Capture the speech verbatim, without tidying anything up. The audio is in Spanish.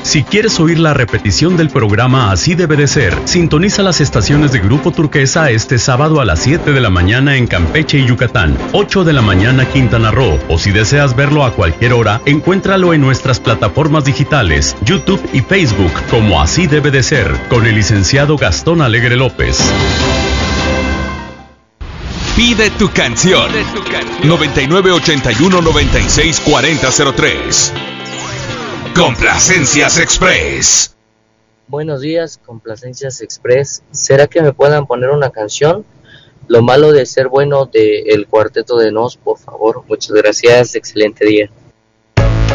Si quieres oír la repetición del programa Así Debe de Ser, sintoniza las estaciones de Grupo Turquesa este sábado a las siete de la mañana en Campeche y Yucatán, ocho de la mañana Quintana Roo, o si deseas verlo a cualquier hora, encuéntralo en nuestras plataformas digitales, YouTube y Facebook como Así Debe de Ser, con el licenciado Gastón Alegre López. Pide tu canción. noventa y nueve ochenta y uno noventa y seis cuarenta cero tres. Complacencias Express. Buenos días, Complacencias Express. ¿Será que me puedan poner una canción? Lo malo de ser bueno de El Cuarteto de Nos, por favor. Muchas gracias, excelente día.